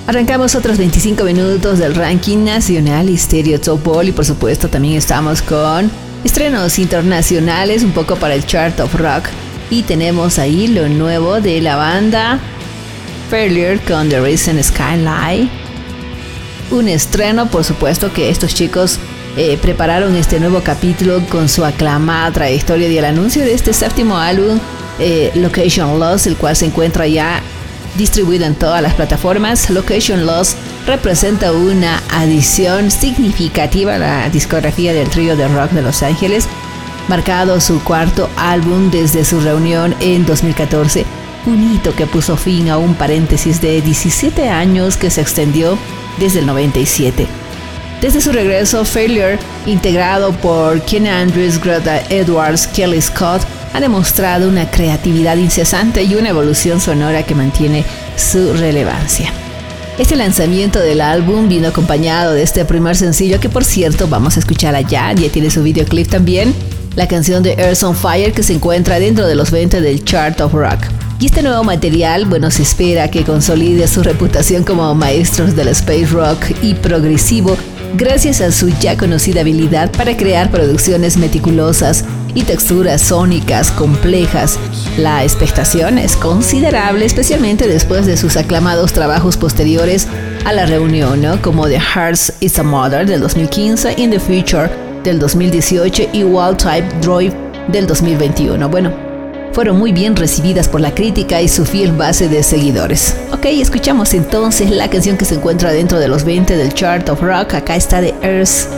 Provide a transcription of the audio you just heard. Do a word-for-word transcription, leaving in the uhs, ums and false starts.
Arrancamos otros veinticinco minutos del ranking nacional Stereo Top Ball y por supuesto también estamos con estrenos internacionales, un poco para el Chart of Rock. Y tenemos ahí lo nuevo de la banda Failure con The Recent Skyline. Un estreno, por supuesto, que estos chicos eh, prepararon este nuevo capítulo con su aclamada trayectoria y el anuncio de este séptimo álbum, eh, Location Lost, el cual se encuentra ya distribuido en todas las plataformas. Location Lost representa una adición significativa a la discografía del trío de rock de Los Ángeles, marcado su cuarto álbum desde su reunión en dos mil catorce, un hito que puso fin a un paréntesis de diecisiete años que se extendió desde el noventa y siete. Desde su regreso, Failure, integrado por Ken Andrews, Greta Edwards, Kelly Scott, ha demostrado una creatividad incesante y una evolución sonora que mantiene su relevancia. Este lanzamiento del álbum vino acompañado de este primer sencillo que, por cierto, vamos a escuchar allá, ya tiene su videoclip también, la canción de Earth on Fire, que se encuentra dentro de los veinte del Chart of Rock. Y este nuevo material, bueno, se espera que consolide su reputación como maestros del space rock y progresivo gracias a su ya conocida habilidad para crear producciones meticulosas y texturas sónicas complejas. La expectación es considerable, especialmente después de sus aclamados trabajos posteriores a la reunión, ¿no? Como The Heart is a Mother del dos mil quince, In the Future del dos mil dieciocho y Wild Type Drive del dos mil veintiuno. Bueno, fueron muy bien recibidas por la crítica y su fiel base de seguidores. Ok, escuchamos entonces la canción que se encuentra dentro de los veinte del Chart of Rock. Acá está The Earth